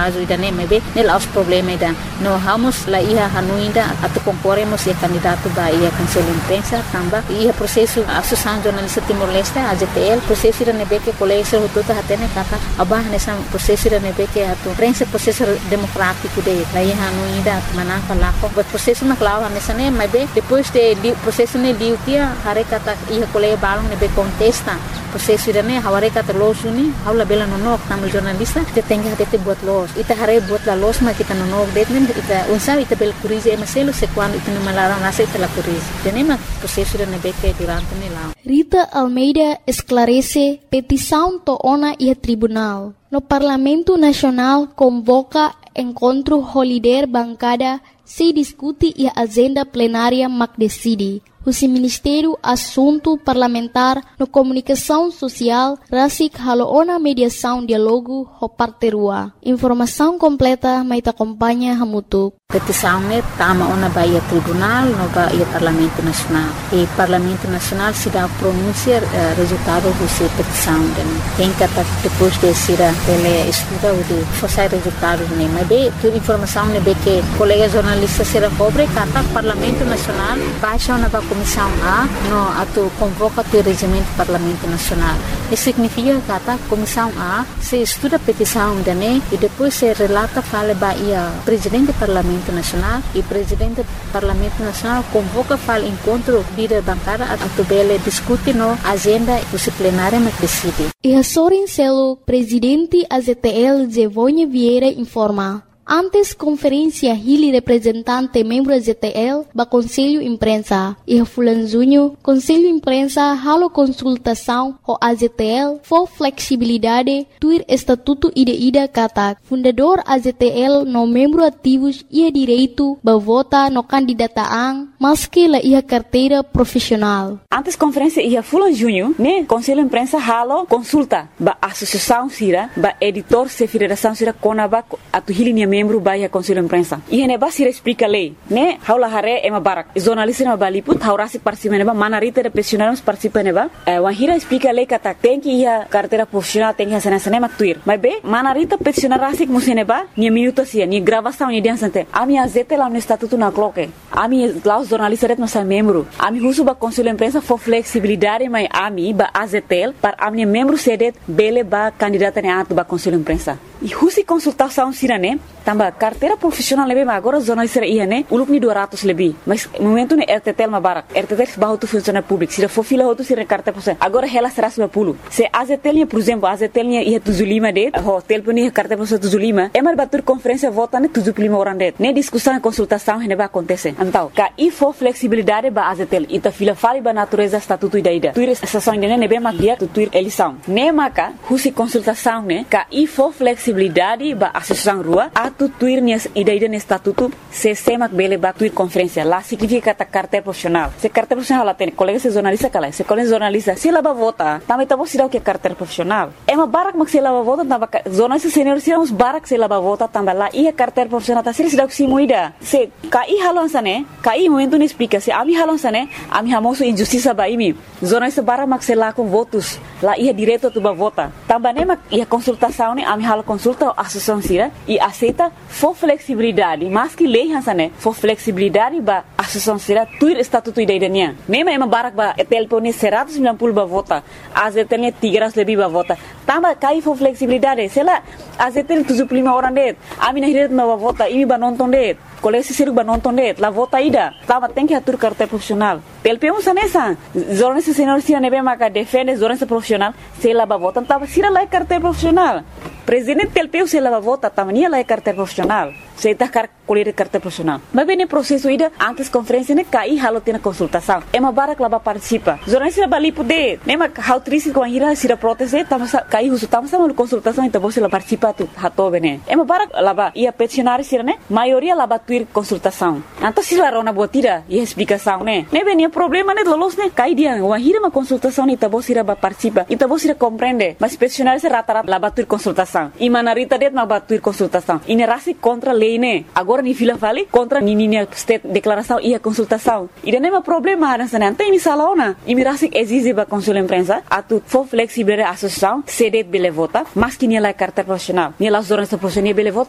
caso ida nem mebe nela os problema ida no vamos lá ia hanuinda atu concorremos e candidato ba ia cancela imprensa tamba ia processo associação jornalista Timor-Leste AJTL processo ida nebe que colégio tudo hatene kata abah nessa processo ida nebe que atu prensa processo democrático de lá ia hanuinda manaka lá o processo na clava nessa nem mebe depois de processo ne liu dia hare kata ia colégio balong nebe contesta processo ida ne hare kata losuni haula bela nonok tamu jornalista te tenga te buat los ita hare buat la los ma kita nonok detmen ita unsa ita bel curize maselo se quando ita no malaram nasa ita la curize tenema processo ida nebe que durante ne lá Rita Almeida esclarece petição toona e tribunal. No Parlamento Nacional convoca encontro holiday bancada se discute e a agenda plenária mac decide. O Ministério Assunto Parlamentar no Comunicação Social rasik haloona mediação diálogo ho parterua. Informação completa mai te acompanha hamutuk. Petição ne tama ona baia tribunal no baia Parlamento Nacional. E Parlamento Nacional se dá pronúncia resultado dessa petição. Tem que depois de ser ele estuda o de forçar resultado ne. Mas bem, toda informação ne be que colega jornalista será cobre kata Parlamento Nacional baixa na Comissão A no atu convoca o regimento do Parlamento Nacional. Isso significa que a Comissão A se estuda a petição dele e depois se relata fala baia presidente do Parlamento Nacional e presidente do Parlamento Nacional convoca fala encontro de bancada a tubele discute no agenda disciplinária na decide. E a Sorin Celo, presidente AZTL Zevonha Vieira informa. Antes conferência Hili representante membro AZTL ba Conselho Imprensa e Fulan Junho Conselho Imprensa halo consultação ho AZTL for flexibilidade tuir estatuto ida katak fundador AZTL no membro ativos ia direito ba vota no candidataan maski la ia carteira profissional. Antes conferência ia Fulan Junho ne Conselho Imprensa halo consulta ba associação sira ba editor se federação sira konaba atu Hili membro baia Conselho Imprensa. E ne ba sira explica lei, né? Haula hare ema barak. Jornalista na baliput haurasi participa neba manarita de profissionais participa neba. Wahira explica lei kata tem que ia carteira profissional tem que sana maktuir. Mas be manarita profissional rasik museneba ni minuto sia ni gravação ni diansante. Ami azete lá no estatuto na cloque. Ami lá os jornalistas no sa membro. Ami husu ba Conselho Imprensa for flexibilidade mai ami ba azetel para ami membro sedet bele ba candidata ne atu ba Conselho Imprensa. E husi consultação sirane tamba carteira profissional lebe ma agora jornalista ia ne ulup ni 200 lebih mas momento ne RTTL ma barak RTTL bahu tu funcionário público sira for fila hotu sira carteira profissional agora ela será 90 se AZTL por exemplo AZTL ia tuzulima de hotel puni carteira profissional tuzulima é mar batur conferência vota ne tuzulima orang de ne discussão e consultação ne ba acontecer então ka e for flexibilidade ba AZTL ita fila fali ba natureza estatuto ida tuir estação ne be ma dia tuir eleição ne maka husi consultação ne ka e for flexibilidade ba associação rua atu tuir nias ida ne estatuto se semak bele ba tuir conferência lá significa ta carteira profissional se carteira profissional lá tem colega se jornalista kala se colega jornalista se lá ba vota também tá você o que carteira profissional é uma barak mak se lá ba vota tamba jornalista senior se uns barak se lá ba vota tamba lá e carteira profissional tá se dá se moida se kai halon sane kai momento ne explica se ami halon sane ami hamoso injustiça ba imi jornalista barak mak se lá com votos lá ia direto tu ba vota tamba ne mak ia consultação ne ami halo consulta associação sira e aceita for flexibilidade mas que lei hansane for flexibilidade ba associação sira tuir estatuto idaiania nema ema barak ba telpone 190 ba vota azetelnya 300 lebih ba vota tamba kai for flexibilidade sela azetel 75 orang det ami nahiret ba vota imi ba nonton det kolesi siruk ba nonton det la vota ida tamba tem que atur carteira profissional telpeu sanesa jornalista senior sira nebe maka defende jornalista profissional sela ba vota tamba sira la carteira profissional presidente telpeu sela ba vota tamba nia la carteira profissional se tá colher carteira profissional mas bem processo ida antes conferência ne kai halo tina consultação é uma barak lá participa jornalista bali poder nema how triste com a ira sira proteste tamba kai husu tamba sama consultação então você lá participa tu hato bene é uma barak lá ia peticionário sira ne maioria lá tuir consultação então se lá rona botira e explicação né bem problema ne lolos ne kai dia uma hira uma consultação ne então você lá participa então você compreende mas peticionário se rata-rata lá tuir consultação e manarita det ma tuir consultação e ne rasi contra lei ne agora ni fila vale contra ni state declaração e a consultação e não é problema nessa não tem salona e me rasik exige ba Conselho Imprensa atu for flexibilidade associação cede bele vota mas que ni la carteira profissional ni la jornalista profissional bele vota